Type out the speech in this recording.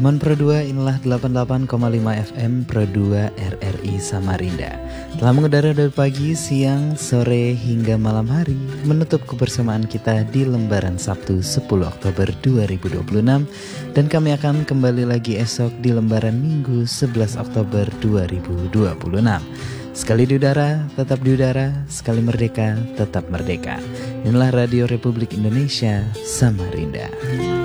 Teman Pro 2, inilah 88,5 FM Pro 2 RRI Samarinda. Telah mengudara dari pagi, siang, sore hingga malam hari, menutup kebersamaan kita di lembaran Sabtu 10 Oktober 2026. Dan kami akan kembali lagi esok di lembaran Minggu 11 Oktober 2026. Sekali di udara, tetap di udara. Sekali merdeka, tetap merdeka. Inilah Radio Republik Indonesia Samarinda.